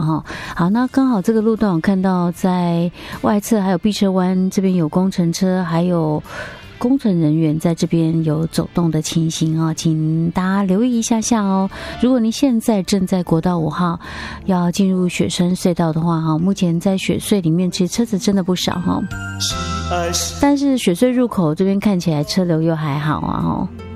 哈。好，那刚好这个路段我看到在外侧还有碧车湾这边有工程车，还有工程人员在这边有走动的情形啊，请大家留意一下下哦。如果您现在正在国道5号要进入雪山隧道的话哈，目前在雪隧里面其实车子真的不少哈，但是雪隧入口这边看起来车流又还好啊哈。